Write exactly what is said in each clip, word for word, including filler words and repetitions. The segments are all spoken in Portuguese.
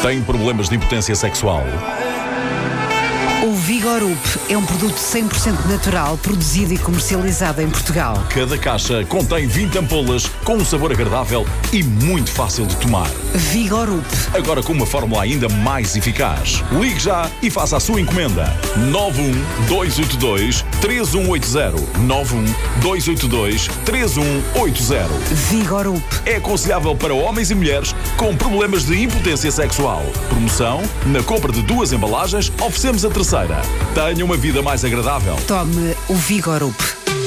Tem problemas de impotência sexual? O Vigorup é um produto cem por cento natural, produzido e comercializado em Portugal. Cada caixa contém vinte ampolas com um sabor agradável e muito fácil de tomar. Vigorup. Agora com uma fórmula ainda mais eficaz. Ligue já e faça a sua encomenda. nove um dois oito dois três um oito zero. nove um dois oito dois três um oito zero. Vigorup. É aconselhável para homens e mulheres com problemas de impotência sexual. Promoção: na compra de duas embalagens, oferecemos a terceira. Tenha uma vida mais agradável. Tome o Vigorup.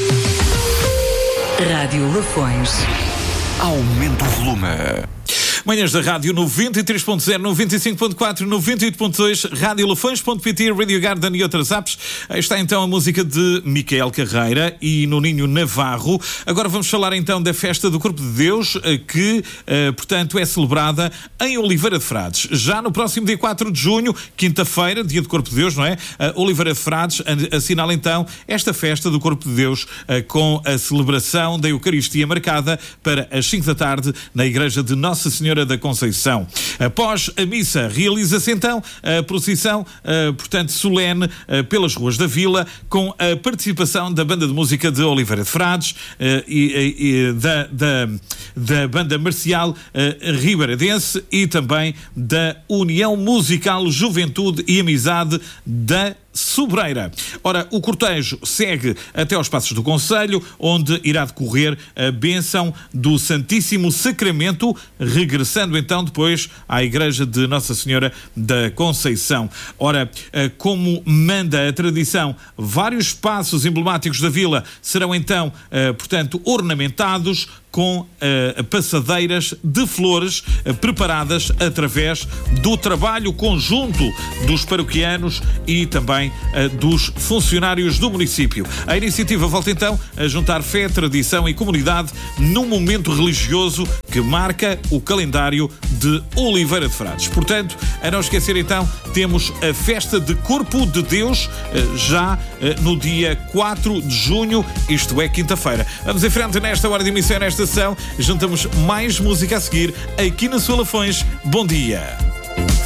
Rádio Lafões. Aumenta o volume. Manhãs da Rádio noventa e três ponto zero, noventa e cinco ponto quatro, noventa e oito ponto dois, rádio lafões ponto pt, Radio Garden e outras apps. Aí está então a música de Micael Carreira e Nuninho Navarro. Agora vamos falar então da Festa do Corpo de Deus, que, portanto, é celebrada em Oliveira de Frades. Já no próximo dia quatro de junho, quinta-feira, dia do Corpo de Deus, não é? Oliveira de Frades assinala então esta Festa do Corpo de Deus com a celebração da Eucaristia marcada para as cinco da tarde na Igreja de Nossa Senhora da Conceição. Após a missa, realiza-se então a procissão, portanto, solene pelas ruas da vila, com a participação da banda de música de Oliveira de Frades e, e da, da, da banda marcial ribeirense e também da União Musical Juventude e Amizade da Sobreira. Ora, o cortejo segue até aos Passos do Concelho, onde irá decorrer a bênção do Santíssimo Sacramento, regressando então depois à Igreja de Nossa Senhora da Conceição. Ora, como manda a tradição, vários espaços emblemáticos da vila serão então, portanto, ornamentados com uh, passadeiras de flores uh, preparadas através do trabalho conjunto dos paroquianos e também uh, dos funcionários do município. A iniciativa volta então a juntar fé, tradição e comunidade num momento religioso que marca o calendário de Oliveira de Frades. Portanto, a não esquecer então, temos a Festa de Corpo de Deus uh, já uh, no dia quatro de junho, isto é quinta-feira. Vamos em frente nesta hora de emissão, nesta sessão. Juntamos mais música a seguir aqui na sua Lafões. Bom dia.